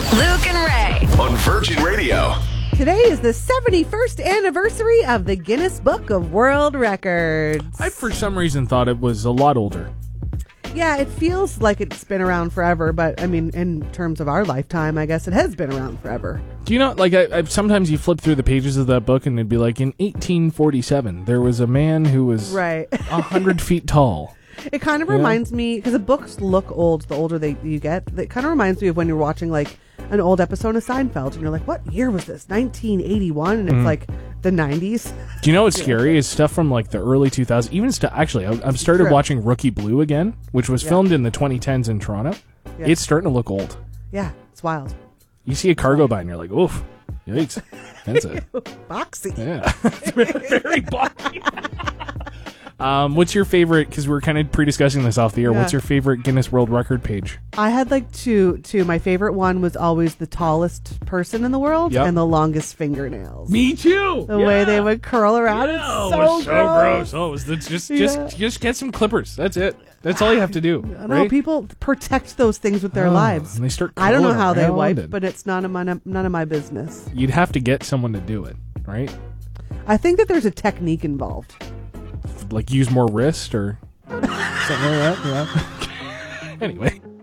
Luke and Ray on Virgin Radio. Today is the 71st anniversary of the Guinness Book of World Records. I, for some reason, thought it was a lot older. Yeah, it feels like it's been around forever, but I mean, in terms of our lifetime, I guess it has been around forever. Do you know, like, I sometimes you flip through the pages of that book and it'd be like, in 1847, there was a man who was right 100 feet tall. It kind of reminds me, because the books look old the older you get. It kind of reminds me of when you're watching, like, an old episode of Seinfeld, and you're like, what year was this? 1981? And it's like the 90s. Do you know what's scary? Is stuff from, like, the early 2000s. Even actually, I've started watching Rookie Blue again, which was filmed in the 2010s in Toronto. Yeah. It's starting to look old. Yeah, it's wild. You see a car go by, and you're like, oof, yikes. That's it. Boxy. Yeah. Very boxy. What's your favorite, because we're kind of pre-discussing this off the air, what's your favorite Guinness World Record page? I had like two. My favorite one was always the tallest person in the world and the longest fingernails. Me too. The way they would curl around. It's so gross. Oh, just get some clippers. That's it. That's all you have to do. I know people protect those things with their lives. And they start I don't know how they around wipe, but it's none of my business. You'd have to get someone to do it, right? I think that there's a technique involved. Like use more wrist or something like that. Yeah. Anyway.